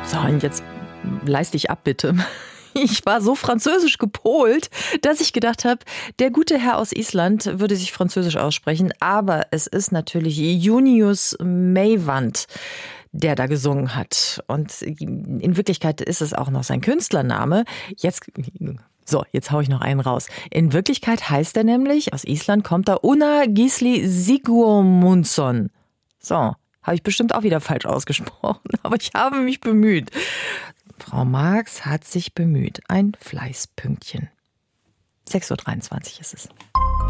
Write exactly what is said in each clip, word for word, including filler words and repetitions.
So, und jetzt leiste ich ab, bitte. Ich war so französisch gepolt, dass ich gedacht habe, der gute Herr aus Island würde sich französisch aussprechen. Aber es ist natürlich Junius Meyvant, der da gesungen hat. Und in Wirklichkeit ist es auch noch sein Künstlername. Jetzt... So, jetzt hau ich noch einen raus. In Wirklichkeit heißt er nämlich, aus Island kommt er, Una Gisli Sigurmundsson. So, habe ich bestimmt auch wieder falsch ausgesprochen, aber ich habe mich bemüht. Frau Marx hat sich bemüht. Ein Fleißpünktchen. sechs Uhr dreiundzwanzig ist es.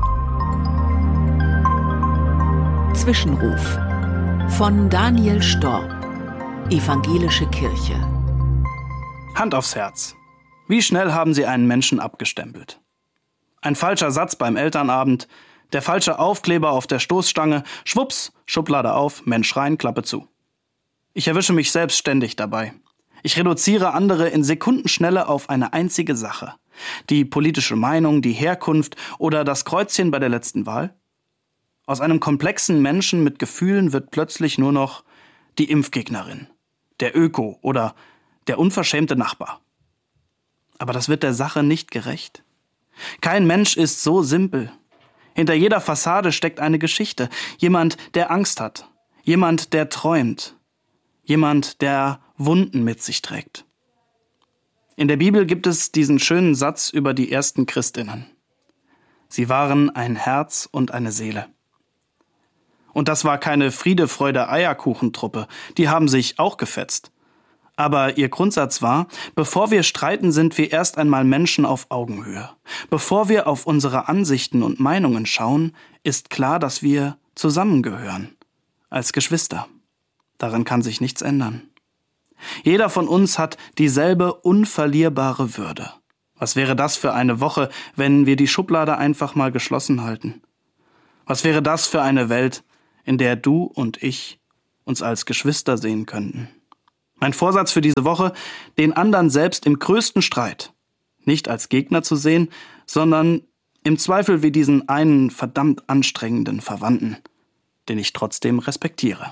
Zwischenruf von Daniel Storb, Evangelische Kirche. Hand aufs Herz. Wie schnell haben Sie einen Menschen abgestempelt? Ein falscher Satz beim Elternabend, der falsche Aufkleber auf der Stoßstange, schwupps, Schublade auf, Mensch rein, Klappe zu. Ich erwische mich selbst ständig dabei. Ich reduziere andere in Sekundenschnelle auf eine einzige Sache. Die politische Meinung, die Herkunft oder das Kreuzchen bei der letzten Wahl. Aus einem komplexen Menschen mit Gefühlen wird plötzlich nur noch die Impfgegnerin, der Öko oder der unverschämte Nachbar. Aber das wird der Sache nicht gerecht. Kein Mensch ist so simpel. Hinter jeder Fassade steckt eine Geschichte. Jemand, der Angst hat. Jemand, der träumt. Jemand, der Wunden mit sich trägt. In der Bibel gibt es diesen schönen Satz über die ersten Christinnen. Sie waren ein Herz und eine Seele. Und das war keine Friede, Freude, Eierkuchentruppe. Die haben sich auch gefetzt. Aber ihr Grundsatz war, bevor wir streiten, sind wir erst einmal Menschen auf Augenhöhe. Bevor wir auf unsere Ansichten und Meinungen schauen, ist klar, dass wir zusammengehören. Als Geschwister. Daran kann sich nichts ändern. Jeder von uns hat dieselbe unverlierbare Würde. Was wäre das für eine Woche, wenn wir die Schublade einfach mal geschlossen halten? Was wäre das für eine Welt, in der du und ich uns als Geschwister sehen könnten? Mein Vorsatz für diese Woche, den anderen selbst im größten Streit nicht als Gegner zu sehen, sondern im Zweifel wie diesen einen verdammt anstrengenden Verwandten, den ich trotzdem respektiere.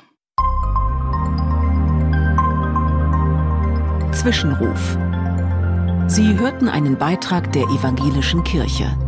Zwischenruf. Sie hörten einen Beitrag der Evangelischen Kirche.